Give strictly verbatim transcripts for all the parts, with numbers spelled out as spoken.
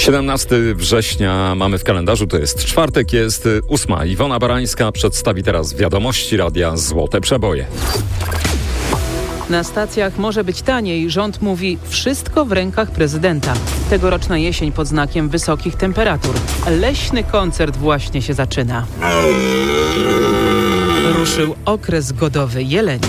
siedemnastego września mamy w kalendarzu, to jest czwartek, jest ósma. Iwona Barańska przedstawi teraz wiadomości Radia Złote Przeboje. Na stacjach może być taniej. Rząd mówi, wszystko w rękach prezydenta. Tegoroczna jesień pod znakiem wysokich temperatur. Leśny koncert właśnie się zaczyna. Ruszył okres godowy jeleni.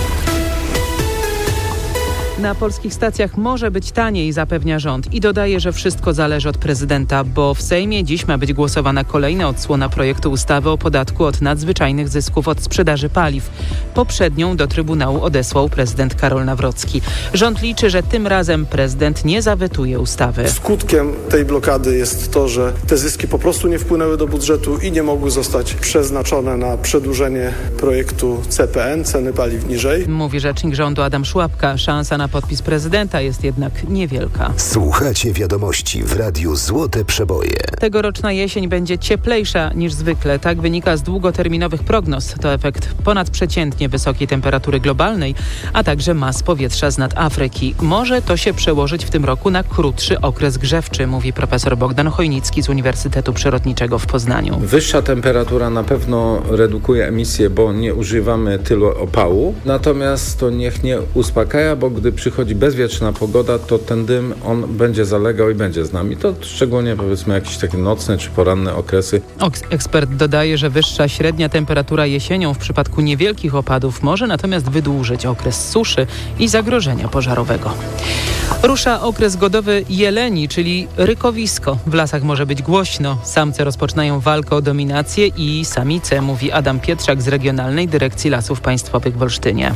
Na polskich stacjach może być taniej, zapewnia rząd i dodaje, że wszystko zależy od prezydenta, bo w Sejmie dziś ma być głosowana kolejna odsłona projektu ustawy o podatku od nadzwyczajnych zysków od sprzedaży paliw. Poprzednią do Trybunału odesłał prezydent Karol Nawrocki. Rząd liczy, że tym razem prezydent nie zawetuje ustawy. Skutkiem tej blokady jest to, że te zyski po prostu nie wpłynęły do budżetu i nie mogły zostać przeznaczone na przedłużenie projektu C P N, ceny paliw niżej. Mówi rzecznik rządu Adam Szłapka. Szansa na podpis prezydenta jest jednak niewielka. Słuchacie wiadomości w Radiu Złote Przeboje. Tegoroczna jesień będzie cieplejsza niż zwykle. Tak wynika z długoterminowych prognoz. To efekt ponadprzeciętnie wysokiej temperatury globalnej, a także mas powietrza z nad Afryki. Może to się przełożyć w tym roku na krótszy okres grzewczy, mówi profesor Bogdan Chojnicki z Uniwersytetu Przyrodniczego w Poznaniu. Wyższa temperatura na pewno redukuje emisję, bo nie używamy tylu opału. Natomiast to niech nie uspokaja, bo gdy przychodzi bezwietrzna pogoda, to ten dym, on będzie zalegał i będzie z nami. To szczególnie powiedzmy jakieś takie nocne czy poranne okresy. Ekspert dodaje, że wyższa średnia temperatura jesienią w przypadku niewielkich opadów może natomiast wydłużyć okres suszy i zagrożenia pożarowego. Rusza okres godowy jeleni, czyli rykowisko. W lasach może być głośno. Samce rozpoczynają walkę o dominację i samice, mówi Adam Pietrzak z Regionalnej Dyrekcji Lasów Państwowych w Olsztynie.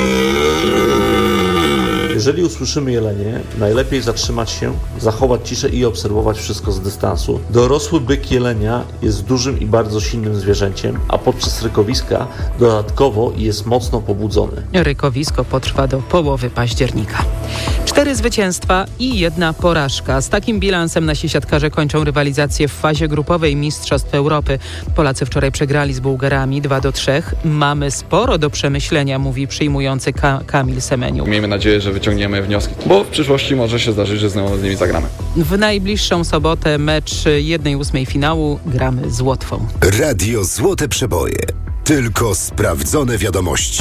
Jeżeli usłyszymy jelenie, najlepiej zatrzymać się, zachować ciszę i obserwować wszystko z dystansu. Dorosły byk jelenia jest dużym i bardzo silnym zwierzęciem, a podczas rykowiska dodatkowo jest mocno pobudzony. Rykowisko potrwa do połowy października. Cztery zwycięstwa i jedna porażka. Z takim bilansem nasi siatkarze kończą rywalizację w fazie grupowej Mistrzostw Europy. Polacy wczoraj przegrali z Bułgarami dwa do trzech. Mamy sporo do przemyślenia, mówi przyjmujący Ka- Kamil Semeniuk. Miejmy nadzieję, że wyciągniemy wnioski, bo w przyszłości może się zdarzyć, że znowu z nimi zagramy. W najbliższą sobotę mecz jednej ósmej finału gramy z Łotwą. Radio Złote Przeboje. Tylko sprawdzone wiadomości.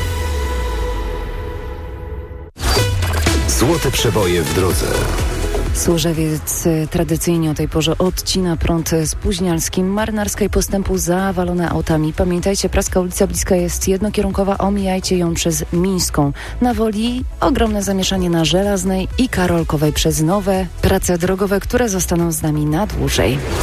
Złote Przeboje w drodze. Służewiec tradycyjnie o tej porze odcina prąd spóźnialskim. Marynarska i Postępu zawalone autami. Pamiętajcie, Praska ulica Bliska jest jednokierunkowa, omijajcie ją przez Mińską. Na Woli ogromne zamieszanie na Żelaznej i Karolkowej przez nowe prace drogowe, które zostaną z nami na dłużej.